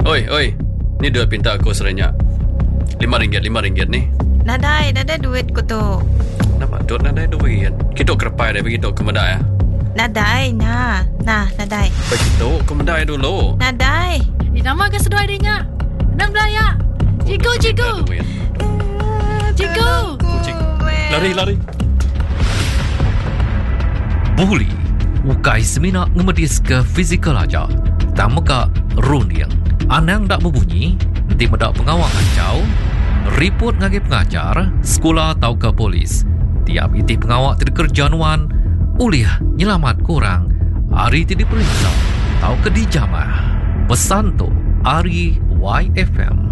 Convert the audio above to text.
Oi. Ni duit pinta aku serenyak. RM5 ni. Nadai duit ko tu. Nampak duit nadai duit. Kita kerpai dia begitu ke medai ya. Nadai, nadai. Begitu ke medai dulu. Nadai. Nama ke seduai dia. Nang belaya. Cikgu. Lari. Buli ukai semina ngemedis ke fizikal aja. Tamaka runiang. Anang dak berbunyi, nanti medak pengawal kacau. Report ngagi pengajar, sekolah atau ke polis. Tiap iti pengawal terkerjanuan, uliah nyelamat kurang. Hari tidak diperiksa, atau ke dijamah. Pesan tu, Ari YFM.